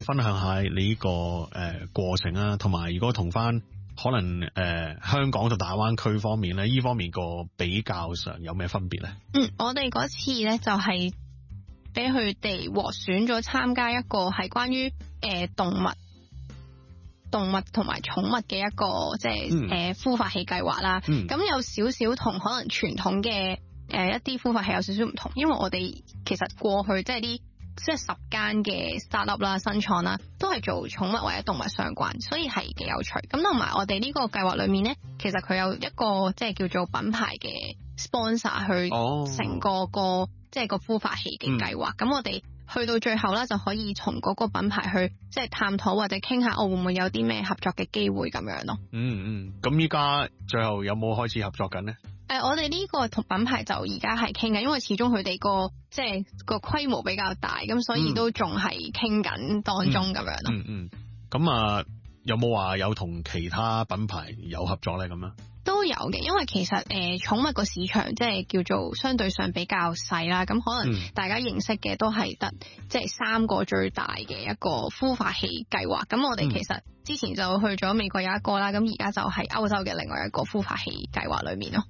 分享下你呢個過程啊，同埋如果同翻可能香港同大灣區方面咧，呢方面個比較上有咩分別咧？ 我哋嗰次咧就係俾佢哋獲選咗參加一個係關於動物同埋寵物嘅一個即係孵化器計劃啦。咁有少少同可能傳統嘅一啲孵化器有少少唔同，因為我哋其實過去即係10間嘅 startup 啦、新創啦，都係做寵物或者動物相關，所以係幾有趣。咁同埋我哋呢個計劃裏面咧，其實佢有一個即係叫做品牌嘅 sponsor 去成個即係個孵化器嘅計劃。咁我哋去到最後啦，就可以從嗰個品牌去即係探討或者傾下，會唔會有啲咩合作嘅機會咁樣咯。 咁依家最後有冇開始合作緊呢？ 我哋呢個同品牌就而家係傾緊，因為始終佢哋個即係個規模比較大，咁所以都仲係傾緊當中咁樣咯。 咁有冇話有同其他品牌有合作咧？咁樣都有嘅，因為其實寵物個市場即係叫做相對上比較細啦，咁可能大家認識嘅都係得即係3個最大嘅一個孵化器計劃。咁我哋其實之前就去咗美國有一個啦，咁而家就係歐洲嘅另外一個孵化器計劃裏面咯。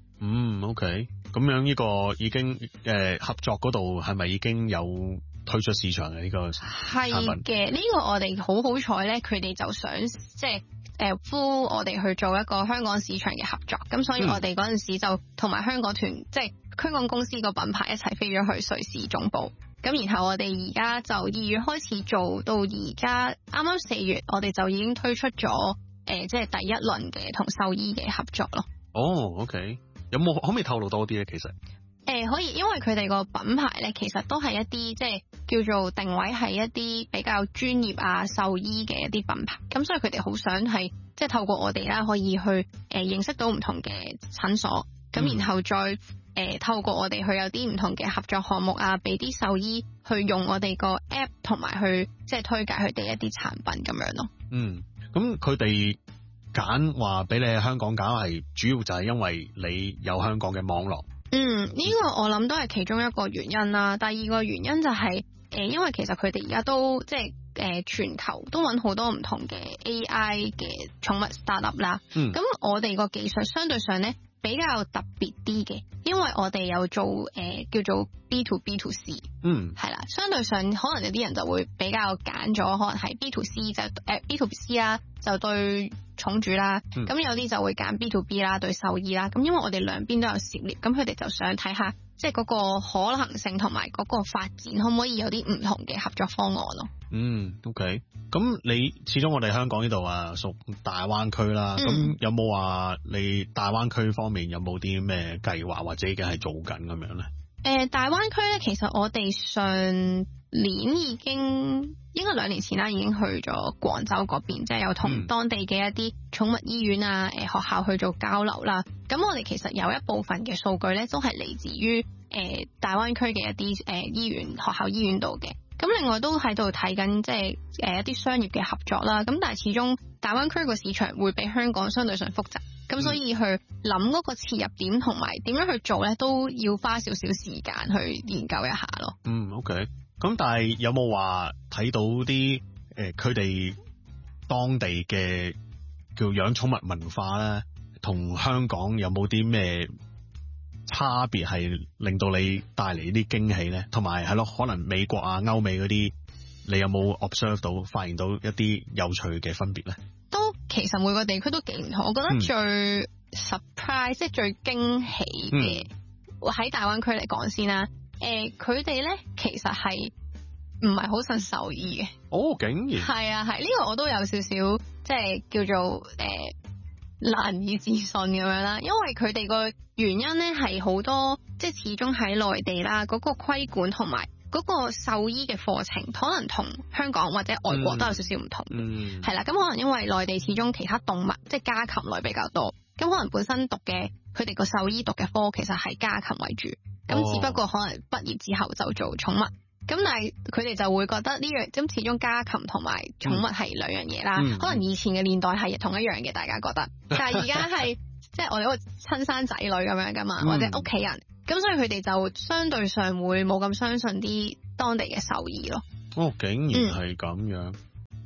OK， 咁樣呢個已經合作嗰度係咪已經有推出市場嘅呢個產品？係嘅，呢個我哋好彩咧，佢哋就想即係呼我哋去做一個香港市場嘅合作，咁所以我哋嗰陣時就同埋香港團即係香港公司個品牌一齊飛咗去瑞士總部，咁然後我哋而家就2月開始做到而家啱啱4月，我哋就已經推出咗即係第一輪嘅同獸醫嘅合作咯。 OK， 有冇可唔可以透露多啲咧？其實可以，因為佢哋個品牌咧，其實都係一啲即係叫做定位係一啲比較專業啊獸醫嘅一啲品牌，咁所以佢哋好想係即係透過我哋啦，可以去認識到唔同嘅診所，咁然後再透過我哋去有啲唔同嘅合作項目啊，俾啲獸醫去用我哋個 app 同埋去即係推介佢哋一啲產品咁樣咯。 咁佢哋揀話俾你喺香港揀係主要就係因為你有香港嘅網絡。 呢個我諗都係其中一個原因啦。第二個原因就係因為其實佢哋而家都即係全球都揾好多唔同嘅 AI 嘅寵物 startup 啦。咁我哋個技術相對上咧比較特別啲嘅，因為我哋有做叫做 B to B to C。係啦，相對上可能有啲人就會比較揀咗可能係 B to C 就B to C 啦，就對寵主啦。咁有啲就會揀 B to B 啦，對獸醫啦。咁因為我哋兩邊都有涉獵，咁佢哋就想睇下即係嗰個可能性同埋嗰個發展可唔可以有啲唔同嘅合作方案咯。 OK， 咁你始終我哋香港呢度屬大灣區啦，咁有冇話你大灣區方面有冇啲咩計劃或者已經係做緊咁樣咧？ 大灣區咧，其實我哋上年已經應該2年前啦，已經去咗廣州嗰邊，即係有同當地嘅一啲寵物醫院啊、學校去做交流啦。咁我哋其實有一部分嘅數據咧，都係嚟自於大灣區嘅一啲醫院、學校醫院度嘅。咁另外都喺度睇緊即係一啲商業嘅合作啦。咁但係始終大灣區個市場會比香港相對上複雜，咁所以去諗嗰個切入點同埋點樣去做咧，都要花少少時間去研究一下咯。 OK。咁但係有冇話睇到啲佢哋當地嘅叫養寵物文化咧，同香港有冇啲咩差別係令到你帶嚟啲驚喜咧？同埋係咯，可能美國啊、歐美嗰啲，你有冇 observe 到發現到一啲有趣嘅分別咧？ 都其實每個地區都幾唔同，我覺得最 surprise 即係最驚喜嘅，喺大灣區嚟講先啦。佢哋咧其實係唔係好信獸醫嘅。 竟然係啊，係呢個我都有少少即係叫做難以置信咁樣啦。因為佢哋個原因咧係好多，即係始終喺內地啦，嗰個規管同埋嗰個獸醫嘅課程，可能同香港或者外國都有少少唔同。係啦，咁可能因為內地始終其他動物即係家禽類比較多，咁可能本身讀嘅佢哋個獸醫讀嘅科其實係家禽為主。咁只不過可能畢業之後就做寵物，咁但係佢哋就會覺得呢樣，咁始終家禽同埋寵物係兩樣嘢啦。可能以前嘅年代係同一樣嘅，大家覺得，但係而家係即係我哋個親生仔女咁樣噶嘛，或者屋企人，咁所以佢哋就相對上會冇咁相信啲當地嘅獸醫咯。 竟然係咁樣。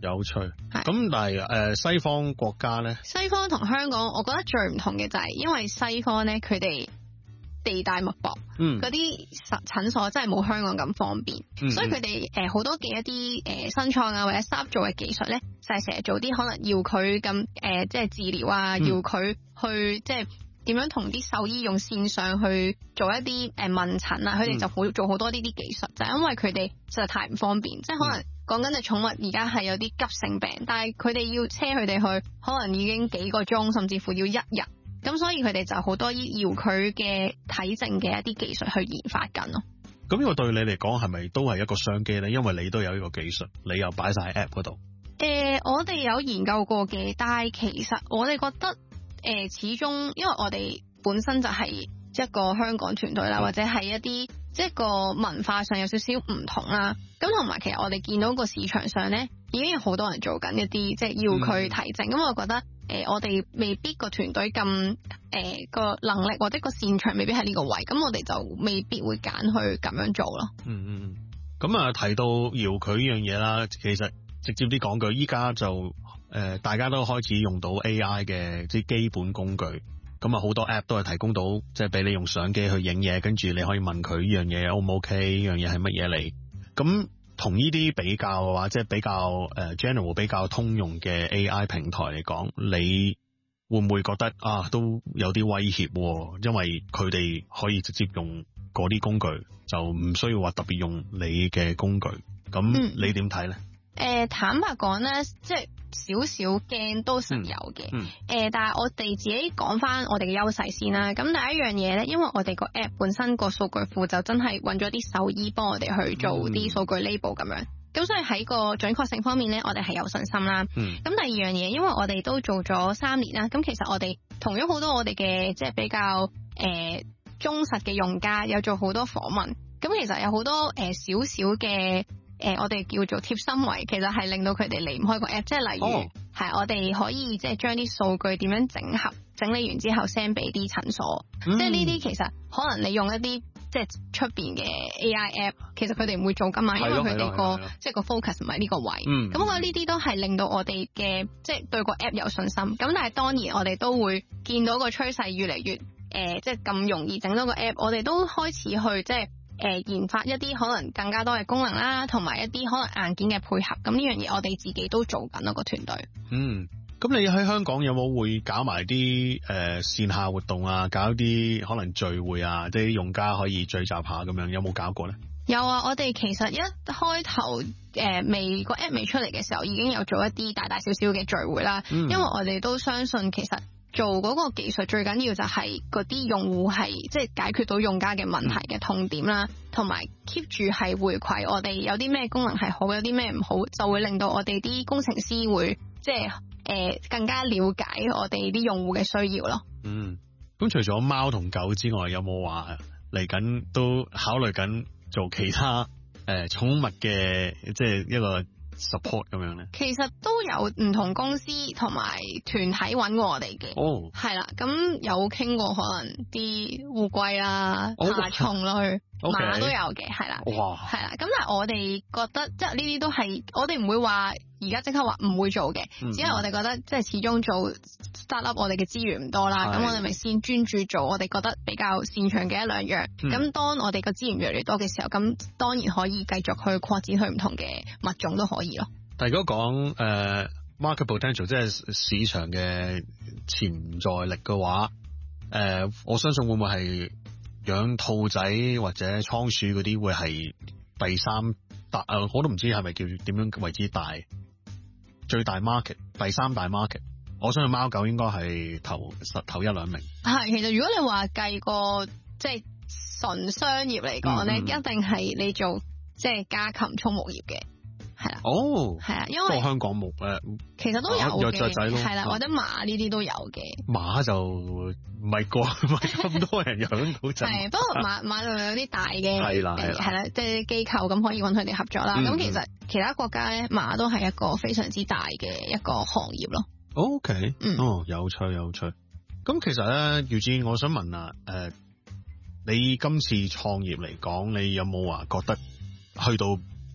有趣。咁但係西方國家咧， 西方同香港，我覺得最唔同嘅就係因為西方咧，佢哋地大物博，嗰啲診所真係冇香港咁方便，所以佢哋好多嘅一啲新創啊或者 startup 做嘅技術咧，就係成日做啲可能要佢咁即係治療啊，要佢去即係點樣同啲獸醫用線上去做一啲問診啊，佢哋就做好多呢啲技術，就係因為佢哋實在太唔方便，即係可能講緊隻寵物而家係有啲急性病，但係佢哋要車佢哋去，可能已經幾個鐘，甚至乎要1日。咁所以佢哋就好多要佢嘅體證嘅一啲技術去研發緊咯。 咁呢個對你嚟講係咪都係一個商機咧？因為你都有呢個技術，你又擺晒喺 app 嗰度。 我哋有研究過嘅，但係其實我哋覺得始終因為我哋本身就係一個香港團隊啦，或者係一啲即係個文化上有少少唔同啦。咁同埋其實我哋見到個市場上咧已經有好多人做緊一啲即係要佢體證，咁我覺得。我哋未必個團隊咁個能力或者個擅長未必喺呢個位，咁我哋就未必會揀去咁樣做咯。 咁啊提到遙距呢樣嘢啦，其實直接啲講句，依家就大家都開始用到 AI 嘅即係基本工具，咁啊好多 app 都係提供到即係俾你用相機去影嘢，跟住你可以問佢呢樣嘢 O 唔 OK，呢樣嘢係乜嘢嚟，咁。同呢啲比較嘅話，即係比較general 比較通用嘅 AI 平台嚟講，你會唔會覺得都有啲威脅？因為佢哋可以直接用嗰啲工具，就唔需要話特別用你嘅工具。咁你點睇咧？ 坦白講咧，即係少少驚都實有嘅。但係我哋自己講翻我哋嘅優勢先啦。咁第一樣嘢咧，因為我哋個 app 本身個數據庫就真係揾咗啲獸醫幫我哋去做啲數據 label 咁樣。咁所以喺個準確性方面咧，我哋係有信心啦。咁第二樣嘢，因為我哋都做咗3年啦，咁其實我哋同咗好多我哋嘅即係比較忠實嘅用家，有做好多訪問。咁其實有好多少少嘅。我哋叫做貼心位，其實係令到佢哋離唔開個 app， 即係例如係我哋可以即係將啲數據點樣整合，整理完之後 send 俾啲診所，即係呢啲其實可能你用一啲即係出邊嘅 AI app， 其實佢哋唔會做噶嘛，因為佢哋個即係個 focus 唔係呢個位。咁我覺得呢啲都係令到我哋嘅即係對個 app 有信心。咁但係當然我哋都會見到個趨勢越嚟越即係咁容易整到個 app， 我哋都開始去即係。研發一啲可能更加多嘅功能啦，同埋一啲可能硬件嘅配合，咁呢樣嘢我哋自己都做緊咯，個團隊。 咁你喺香港有冇會搞埋啲線下活動啊？搞啲可能聚會啊，即係用家可以聚集下咁樣，有冇搞過咧？ 有啊，我哋其實一開頭未個 app 未出嚟嘅時候，已經有做一啲大大小小嘅聚會啦。因為我哋都相信其實。做嗰個技術最緊要就係嗰啲用戶係即係解決到用家嘅問題嘅痛點啦，同埋 keep 住係回饋我哋有啲咩功能係好，有啲咩唔好，就會令到我哋啲工程師會即係更加了解我哋啲用戶嘅需要咯。 咁除咗貓同狗之外，有冇話嚟緊都考慮緊做其他寵物嘅即係一個support 咁樣咧？其實都有唔同公司同埋團體揾過我哋嘅，係啦，咁有傾過可能啲烏龜啦、爬蟲類、馬都有嘅，係啦，係啦，咁但係我哋覺得即係呢啲都係我哋唔會話而家即刻話唔會做嘅，只係我哋覺得即係始終做 startup 我哋嘅資源唔多啦，咁我哋咪先專注做我哋覺得比較擅長嘅1-2樣，咁當我哋個資源越嚟越多嘅時候，咁當然可以繼續去擴展去唔同嘅物種都可以咯。但如果講market potential 即係市場嘅潛在力嘅話，我相信會唔會係養兔仔或者倉鼠嗰啲會係第3大我都唔知係咪叫點樣為之大最大 market 第3大 market。我相信貓狗應該係頭1-2名。係，其實如果你話計個即係純商業嚟講咧，一定係你做即係家禽寵物業嘅。係啦，係啊，因為香港冇其實都有嘅，係啦，或者馬呢啲都有嘅。馬就唔係咁多人養到陣。係，不過馬就有啲大嘅係啦，即係機構咁可以揾佢哋合作啦。咁其實其他國家咧，馬都係一個非常之大嘅一個行業咯。OK，有趣。咁其實咧，耀智，我想問啊，你今次創業嚟講，你有冇話覺得去到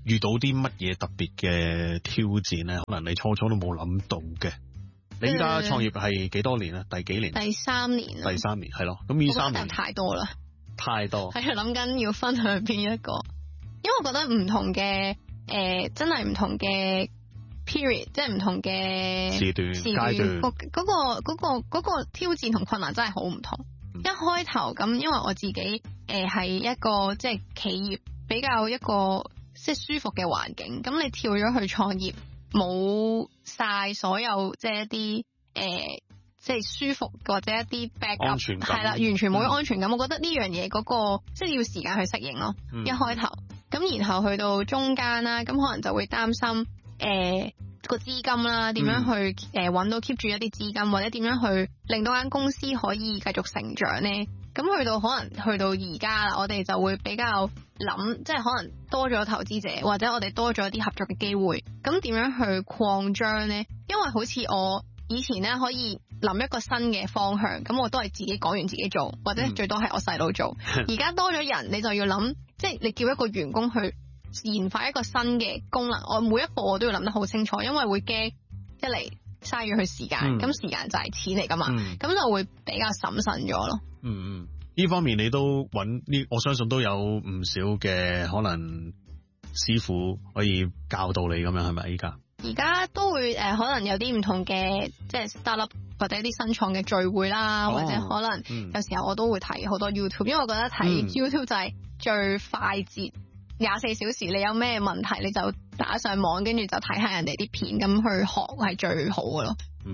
遇到啲乜嘢特別嘅挑戰咧？可能你初都冇諗到嘅。你依家創業係幾多年啊？第幾年？ 第3年。 第3年係咯。咁呢3年太多啦。 太多。 係諗緊要分享邊一個？因為我覺得唔同嘅真係唔同嘅 period， 即係唔同嘅時段階段， 嗰個挑戰同困難真係好唔同。一開頭咁，因為我自己係一個即係企業比較一個即係舒服嘅環境，咁你跳咗去創業，冇晒所有即係一啲即係舒服或者一啲 backup 安全感， 係啦，完全冇咗安全感。我覺得呢樣嘢嗰個即係要時間去適應咯。一開頭咁，然後去到中間啦，咁可能就會擔心個資金啦，點樣去揾到 keep 住一啲資金，或者點樣去令到間公司可以繼續成長呢？咁去到可能去到而家啦，我哋就會比較諗，即係可能多咗投資者，或者我哋多咗啲合作嘅機會。咁點樣去擴張呢？因為好似我以前咧可以諗一個新嘅方向，咁我都係自己講完自己做，或者最多係我細佬做。而家多咗人，你就要諗，即係你叫一個員工去研發一個新嘅功能，我每一步我都要諗得好清楚，因為會驚一嚟嘥咗佢時間，咁時間就係錢嚟噶嘛，咁就會比較審慎咗咯。 呢方面你都揾呢，我相信都有唔少嘅可能師傅可以教導你咁樣，係咪？而家都會可能有啲唔同嘅即係 startup 或者啲新創嘅聚會啦，或者可能有時候我都會睇好多 YouTube，因為我覺得睇 YouTube 就係最快捷。24小時你有咩問題你就打上網，跟住就睇下人哋啲片，咁去學係最好嘅咯。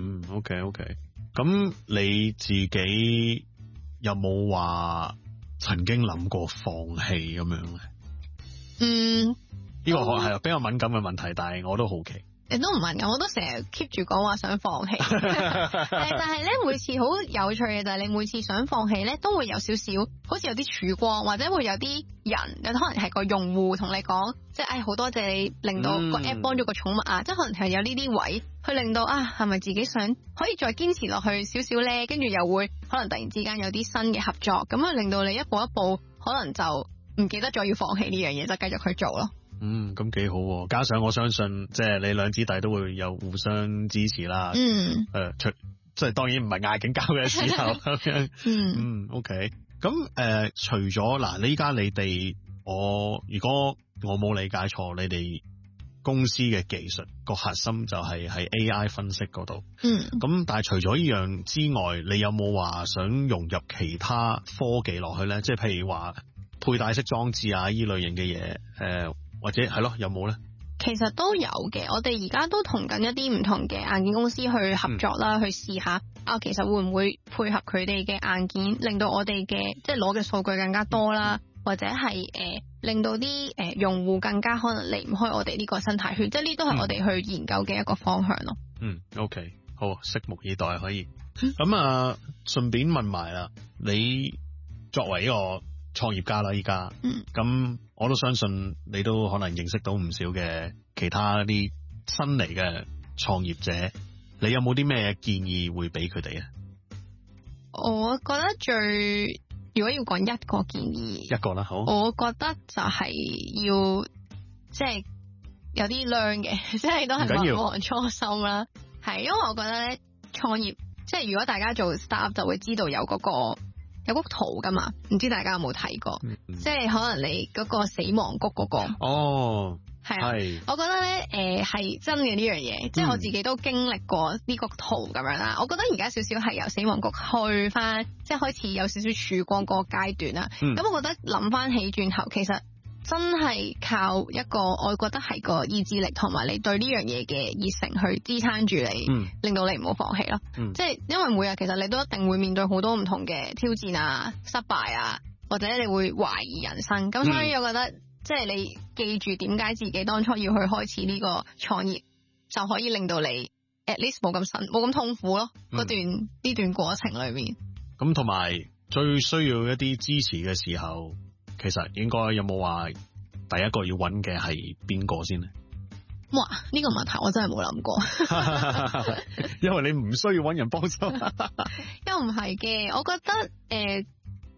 OK。咁你自己有冇話曾經諗過放棄咁樣咧？呢個係比較敏感嘅問題，但係我都好奇。 你都唔敏感，我都成日 keep 住講話想放棄。但係咧，每次好有趣嘅就係你每次想放棄咧，都會有少少好似有啲曙光，或者會有啲人，可能係個用戶同你講，即係好多謝你令到個 app 幫咗個寵物啊，即係可能係有呢啲位去令到係咪自己想可以再堅持落去少少咧，跟住又會可能突然之間有啲新嘅合作，咁令到你一步一步可能就唔記得咗要放棄呢樣嘢，就繼續去做咯。 咁幾好喎，加上我相信即係你兩姊弟都會有互相支持啦。即係當然唔係嗌緊交嘅時候咁樣。OK。咁除咗嗱，你依家你哋如果我冇理解錯，你哋公司嘅技術個核心就係喺 AI 分析嗰度。咁但係除咗呢樣之外，你有冇話想融入其他科技落去咧？即係譬如話佩戴式裝置啊，依類型嘅嘢或者係咯，有冇咧？ 其實都有嘅，我哋而家都同緊一啲唔同嘅硬件公司去合作啦，去試下其實會唔會配合佢哋嘅硬件，令到我哋嘅即係攞嘅數據更加多啦，或者係令到啲用戶更加可能離唔開我哋呢個生態圈，即係呢都係我哋去研究嘅一個方向咯。 OK， 好，拭目以待可以。咁順便問埋啦，你作為一個創業家啦，依家咁我都相信你都可能認識到唔少嘅其他啲新嚟嘅創業者，你有冇啲咩建議會俾佢哋啊？ 我覺得如果要講一個建議， 一個啦，好， 我覺得就係要即係有啲靚嘅，即係都係勿忘初心啦。係因為我覺得咧創業，即係如果大家做 startup 就會知道有幅圖噶嘛，唔知大家有冇睇過？即係可能你嗰個死亡谷嗰個係，我覺得咧係真嘅呢樣嘢，即係我自己都經歷過呢個圖咁樣啦。我覺得而家少少係由死亡谷去翻，即係開始有少少曙光嗰個階段啦。咁我覺得諗翻起轉頭，其實真係靠一個，我覺得係個意志力同埋你對呢樣嘢嘅熱誠去支撐住你，令到你唔好放棄咯。即係因為每日其實你都一定會面對好多唔同嘅挑戰啊、失敗啊，或者你會懷疑人生。咁所以我覺得即係你記住點解自己當初要去開始呢個創業，就可以令到你 at least 冇咁痛苦咯。呢段過程裏面，咁同埋最需要一啲支持嘅時候，其實應該有冇話第一個要揾嘅係邊個先呢？ 哇！呢個問題我真係冇諗過， 因為你唔需要揾人幫手。 又唔係嘅，我覺得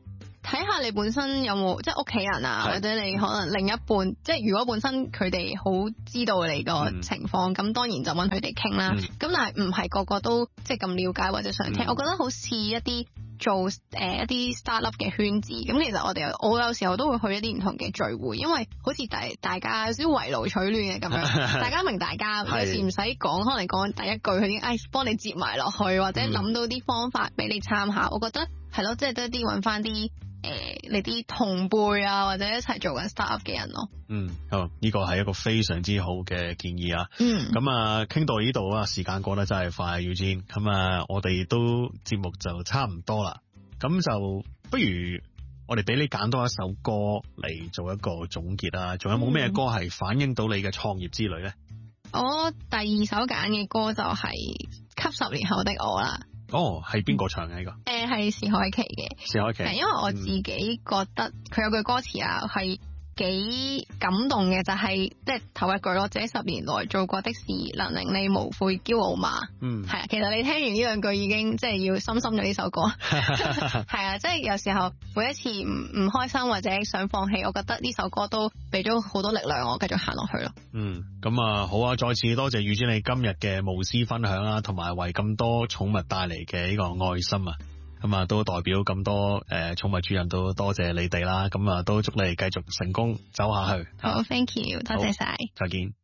睇下你本身有冇即係屋企人啊，或者你可能另一半，即係如果本身佢哋好知道你個情況，咁當然就揾佢哋傾啦。咁但係唔係個個都即係咁了解或者想聽，我覺得好似一啲做一啲 startup 嘅圈子，咁其實我有時候都會去一啲唔同嘅聚會，因為好似大家有少少圍爐取暖嘅咁樣，大家明大家，有時唔使講，可能講第一句佢已經幫你接埋落去，或者諗到啲方法俾你參考。我覺得係咯，即係多啲揾翻啲你啲同輩啊，或者一齊做緊 startup 嘅人咯。 好，呢個係一個非常之好嘅建議啊。咁啊，傾到呢度啊，時間過得真係快，Eugene。咁啊，我哋都節目就差唔多啦。咁就不如我哋俾你揀多一首歌嚟做一個總結啊。仲有冇咩歌係反映到你嘅創業之旅咧？ 我第二首揀嘅歌就係給10年後的我啦。 係邊個唱嘅呢個？ 係薛凱琪嘅。薛凱琪，因為我自己覺得佢有句歌詞啊，係幾感動嘅，就係即係頭一句咯，這10年來做過的事能令你無悔驕傲嗎？係啊，其實你聽完呢兩句已經即係要深深咗呢首歌。係啊，即係有時候每一次唔開心或者想放棄，我覺得呢首歌都俾咗好多力量我繼續行落去咯。 咁啊好啊，再次多謝Eugene你今日嘅無私分享啦，同埋為咁多寵物帶嚟嘅呢個愛心啊！咁啊，都代表咁多寵物主人都多謝你哋啦，咁啊都祝你繼續成功走下去。 好，thank you，多謝晒， 再見。